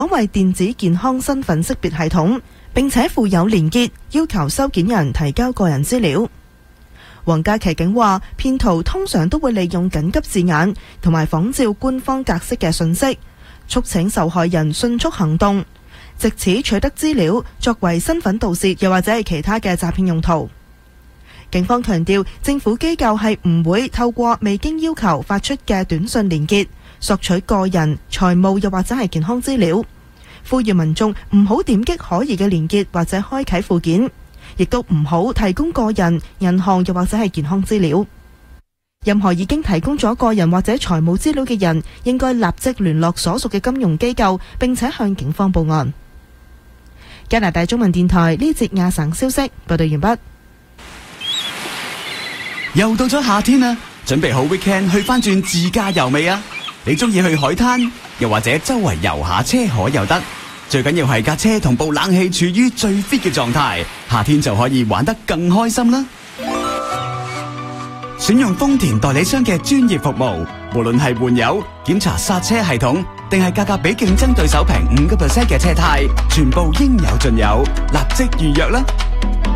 謂電子健康身份識別系統，並且附有連結，要求收件人提交個人資料。皇家騎警話，騙徒通常都會利用緊急字眼同埋仿照官方格式嘅信息，促請受害人迅速行動，藉此取得資料作為身份盜竊又或者係其他嘅詐騙用途。警方強調，政府機構係唔會透過未經要求發出嘅短信連結索取個人、財務又或者係健康資料，呼籲民眾唔好點擊可疑嘅連結或者開啟附件，亦都唔好提供個人、銀行又或者係健康資料。任何已經提供咗個人或者財務資料嘅人，應該立即聯絡所屬嘅金融機構，並且向警方報案。加拿大中文電台呢節亞省消息報道完畢。 又到咗夏天啦，準備好 weekend 去翻轉自駕遊未啊？你中意去海灘，又或者周圍遊下車河又得，最緊要係架車同部冷氣處於最 fit 嘅狀態，夏天就可以玩得更開心啦。選用豐田代理商嘅專業服務，無論係換油、檢查剎車系統，定係價格比競爭對手平5% 嘅車胎，全部應有盡有，立即預約啦！